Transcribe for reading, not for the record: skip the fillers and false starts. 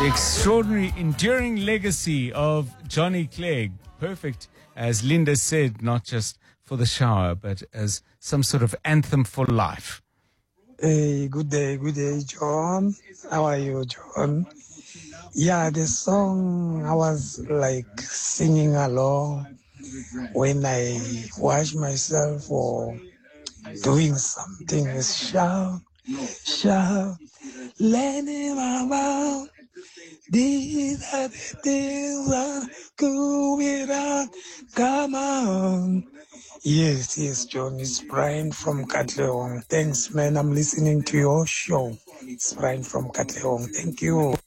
Extraordinary, enduring legacy of Johnny Clegg. Perfect, as Linda said, not just for the shower, but as some sort of anthem for life. Hey, good day, John. How are you, John? Yeah, the song I was like singing along when I wash myself or doing something is shout, shout, let him about. These are the things that going on. Come on. Yes, John. It's Brian from Katlehong. Thanks, man. I'm listening to your show. It's Brian from Katlehong. Thank you.